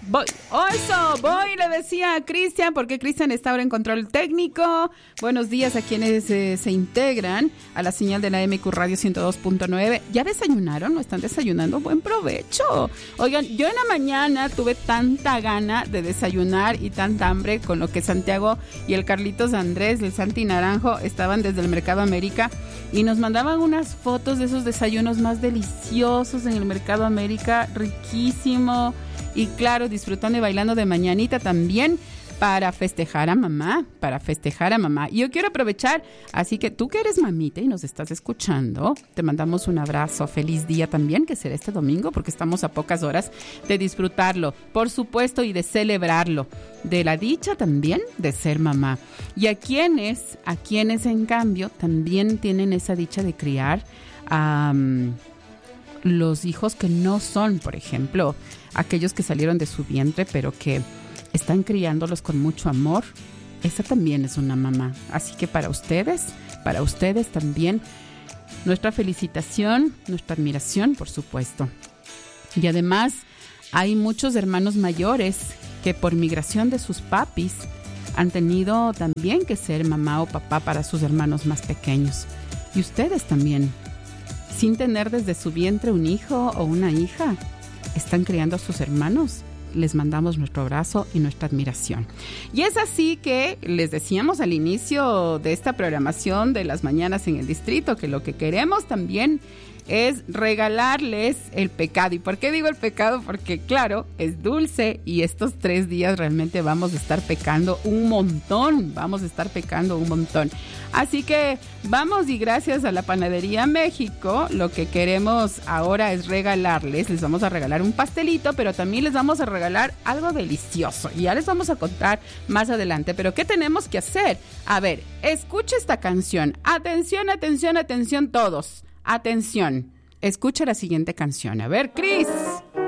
Voy, le decía a Cristian, porque Cristian está ahora en control técnico. Buenos días a quienes se integran a la señal de la MQ Radio 102.9. ¿Ya desayunaron? ¿No están desayunando? Buen provecho. Oigan, yo en la mañana tuve tanta gana de desayunar y tanta hambre, con lo que Santiago y el Carlitos Andrés, el Santi Naranjo, estaban desde el Mercado América y nos mandaban unas fotos de esos desayunos más deliciosos en el Mercado América, riquísimo. Y claro, disfrutando y bailando de mañanita también para festejar a mamá. Y yo quiero aprovechar, así que tú que eres mamita y nos estás escuchando, te mandamos un abrazo. Feliz día también, que será este domingo, porque estamos a pocas horas de disfrutarlo, por supuesto, y de celebrarlo. De la dicha también de ser mamá. Y a quienes en cambio también tienen esa dicha de criar a los hijos que no son, por ejemplo, aquellos que salieron de su vientre, pero que están criándolos con mucho amor. Esa también es una mamá. Así que para ustedes también, nuestra felicitación, nuestra admiración, por supuesto. Y además, hay muchos hermanos mayores que por migración de sus papis han tenido también que ser mamá o papá para sus hermanos más pequeños. Y ustedes también, sin tener desde su vientre un hijo o una hija, están criando a sus hermanos. Les mandamos nuestro abrazo y nuestra admiración. Y es así que les decíamos al inicio de esta programación de las mañanas en el distrito que lo que queremos también es regalarles el pecado. ¿Y por qué digo el pecado? Porque claro, es dulce y estos 3 días realmente vamos a estar pecando un montón. Así que vamos, y gracias a la Panadería México, lo que queremos ahora es regalarles. Les vamos a regalar un pastelito, pero también les vamos a regalar algo delicioso. Y ya les vamos a contar más adelante. Pero ¿qué tenemos que hacer? A ver, escucha esta canción. Atención, atención, atención todos. Atención, escucha la siguiente canción. A ver, Cris.